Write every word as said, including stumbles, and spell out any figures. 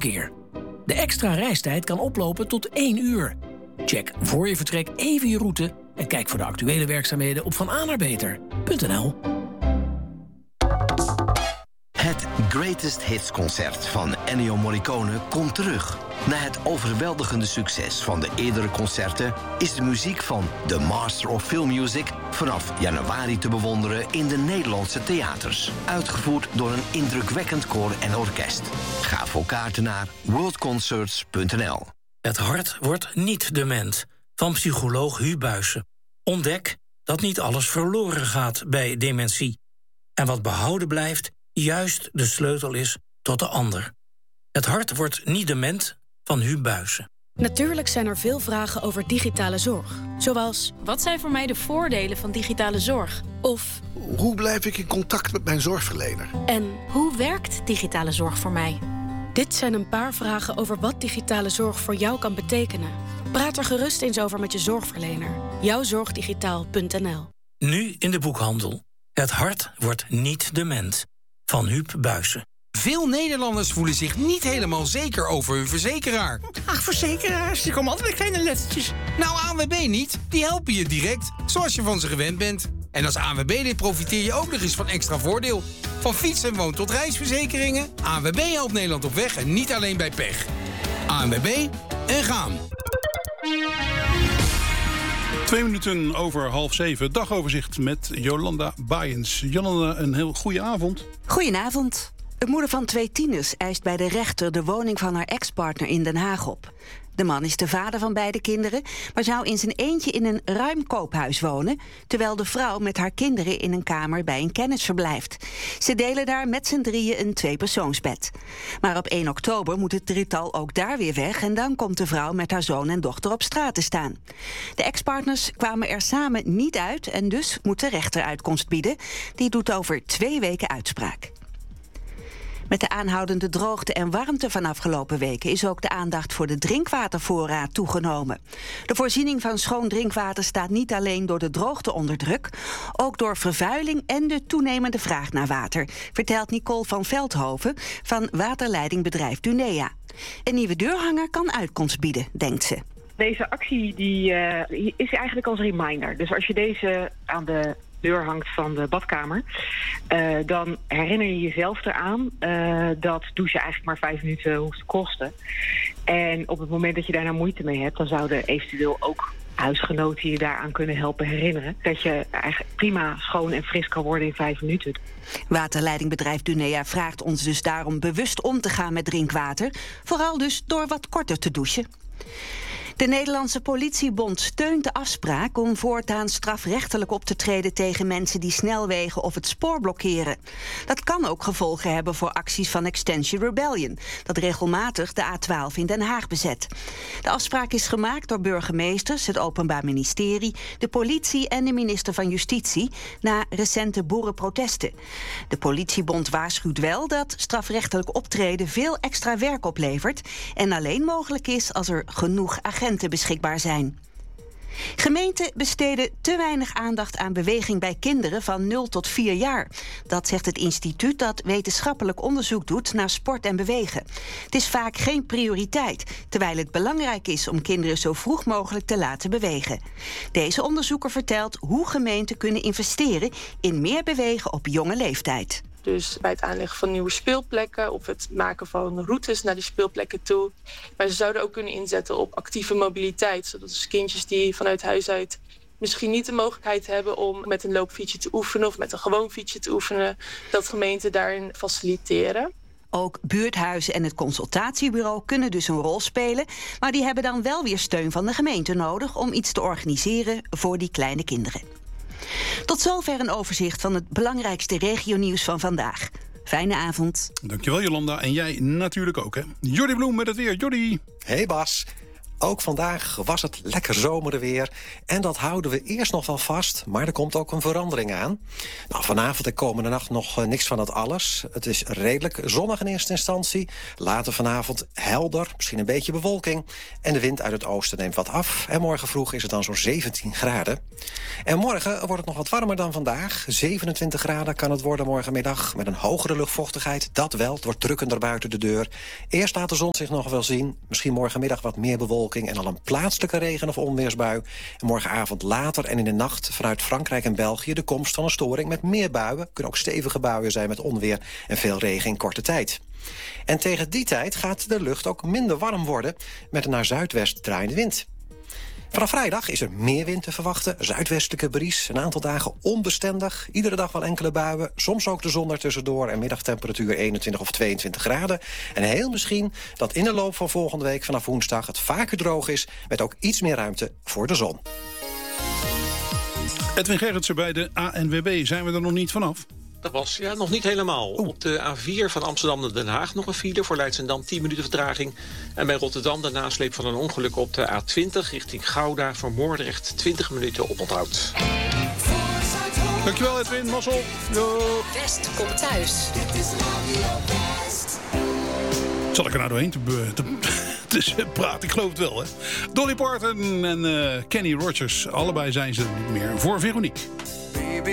verkeer. De extra reistijd kan oplopen tot één uur. Check voor je vertrek even je route en kijk voor de actuele werkzaamheden op van a naar beter punt n l. Het Greatest Hits concert van Ennio Morricone komt terug. Na het overweldigende succes van de eerdere concerten is de muziek van The Master of Film Music vanaf januari te bewonderen in de Nederlandse theaters. Uitgevoerd door een indrukwekkend koor en orkest. Ga voor kaarten naar worldconcerts punt n l. Het hart wordt niet dement, van psycholoog Huub Buijsen. Ontdek dat niet alles verloren gaat bij dementie. En wat behouden blijft, juist de sleutel is tot de ander. Het hart wordt niet dement, van Huub Buijsen. Natuurlijk zijn er veel vragen over digitale zorg. Zoals, wat zijn voor mij de voordelen van digitale zorg? Of, hoe blijf ik in contact met mijn zorgverlener? En, hoe werkt digitale zorg voor mij? Dit zijn een paar vragen over wat digitale zorg voor jou kan betekenen. Praat er gerust eens over met je zorgverlener. jouwzorgdigitaal punt n l. Nu in de boekhandel. Het hart wordt niet dement, van Huub Buijsen. Veel Nederlanders voelen zich niet helemaal zeker over hun verzekeraar. Ach, verzekeraars, die komen altijd met kleine lettertjes. Nou, A N W B niet. Die helpen je direct, zoals je van ze gewend bent. En als A N W B-lid profiteer je ook nog eens van extra voordeel. Van fiets- en woon- tot reisverzekeringen. A N W B helpt Nederland op weg en niet alleen bij pech. A N W B en gaan. Twee minuten over half zeven. Dagoverzicht met Jolanda Baaiens. Jolanda, een heel goede avond. Goedenavond. De moeder van twee tieners eist bij de rechter de woning van haar ex-partner in Den Haag op. De man is de vader van beide kinderen, maar zou in zijn eentje in een ruim koophuis wonen, terwijl de vrouw met haar kinderen in een kamer bij een kennis verblijft. Ze delen daar met z'n drieën een tweepersoonsbed. Maar op één oktober moet het drietal ook daar weer weg en dan komt de vrouw met haar zoon en dochter op straat te staan. De ex-partners kwamen er samen niet uit en dus moet de rechter uitkomst bieden. Die doet over twee weken uitspraak. Met de aanhoudende droogte en warmte van afgelopen weken is ook de aandacht voor de drinkwatervoorraad toegenomen. De voorziening van schoon drinkwater staat niet alleen door de droogte onder druk, ook door vervuiling en de toenemende vraag naar water, vertelt Nicole van Veldhoven van waterleidingbedrijf Dunea. Een nieuwe deurhanger kan uitkomst bieden, denkt ze. Deze actie die, uh, is eigenlijk als reminder. Dus als je deze aan de deur hangt van de badkamer, Uh, dan herinner je jezelf eraan uh, dat douchen eigenlijk maar vijf minuten hoeft te kosten. En op het moment dat je daar nou moeite mee hebt, dan zouden eventueel ook huisgenoten je daaraan kunnen helpen herinneren dat je eigenlijk prima schoon en fris kan worden in vijf minuten. Waterleidingbedrijf Dunea vraagt ons dus daarom bewust om te gaan met drinkwater, vooral dus door wat korter te douchen. De Nederlandse Politiebond steunt de afspraak om voortaan strafrechtelijk op te treden tegen mensen die snelwegen of het spoor blokkeren. Dat kan ook gevolgen hebben voor acties van Extinction Rebellion, dat regelmatig de A twaalf in Den Haag bezet. De afspraak is gemaakt door burgemeesters, het Openbaar Ministerie, de politie en de minister van Justitie na recente boerenprotesten. De Politiebond waarschuwt wel dat strafrechtelijk optreden veel extra werk oplevert en alleen mogelijk is als er genoeg agenten beschikbaar zijn. Gemeenten besteden te weinig aandacht aan beweging bij kinderen van nul tot vier jaar. Dat zegt het instituut dat wetenschappelijk onderzoek doet naar sport en bewegen. Het is vaak geen prioriteit, terwijl het belangrijk is om kinderen zo vroeg mogelijk te laten bewegen. Deze onderzoeker vertelt hoe gemeenten kunnen investeren in meer bewegen op jonge leeftijd. Dus bij het aanleggen van nieuwe speelplekken of het maken van routes naar die speelplekken toe. Maar ze zouden ook kunnen inzetten op actieve mobiliteit. Zodat dus kindjes die vanuit huis uit misschien niet de mogelijkheid hebben om met een loopfietsje te oefenen of met een gewoon fietsje te oefenen, dat gemeenten daarin faciliteren. Ook buurthuizen en het consultatiebureau kunnen dus een rol spelen, maar die hebben dan wel weer steun van de gemeente nodig om iets te organiseren voor die kleine kinderen. Tot zover een overzicht van het belangrijkste regionieuws van vandaag. Fijne avond. Dankjewel Jolanda. En jij natuurlijk ook, hè. Jordi Bloem met het weer. Jordi. Hey Bas. Ook vandaag was het lekker zomerweer. En dat houden we eerst nog wel vast, maar er komt ook een verandering aan. Nou, vanavond en komende nacht nog uh, niks van dat alles. Het is redelijk zonnig in eerste instantie. Later vanavond helder, misschien een beetje bewolking. En de wind uit het oosten neemt wat af. En morgen vroeg is het dan zo'n zeventien graden. En morgen wordt het nog wat warmer dan vandaag. zevenentwintig graden kan het worden morgenmiddag. Met een hogere luchtvochtigheid, dat wel. Het wordt drukkender buiten de deur. Eerst laat de zon zich nog wel zien. Misschien morgenmiddag wat meer bewolking en al een plaatselijke regen- of onweersbui. En morgenavond later en in de nacht vanuit Frankrijk en België de komst van een storing met meer buien. Kunnen ook stevige buien zijn met onweer en veel regen in korte tijd. En tegen die tijd gaat de lucht ook minder warm worden met een naar zuidwest draaiende wind. Vanaf vrijdag is er meer wind te verwachten, zuidwestelijke bries, een aantal dagen onbestendig, iedere dag wel enkele buien, soms ook de zon ertussendoor en middagtemperatuur eenentwintig of tweeëntwintig graden. En heel misschien dat in de loop van volgende week vanaf woensdag het vaker droog is, met ook iets meer ruimte voor de zon. Edwin Gerritsen bij de A N W B, zijn we er nog niet vanaf? Dat was ja, nog niet helemaal. Oeh. Op de A vier van Amsterdam naar Den Haag nog een file. Voor Leidschendam tien minuten vertraging. En bij Rotterdam de nasleep van een ongeluk op de A twintig richting Gouda. Voor Moordrecht twintig minuten op onthoud. Dankjewel Edwin, mazzel. Yo. West komt thuis. Zal ik er nou doorheen te, te, te praten? Ik geloof het wel, hè. Dolly Parton en uh, Kenny Rogers. Allebei zijn ze niet meer voor Veronique.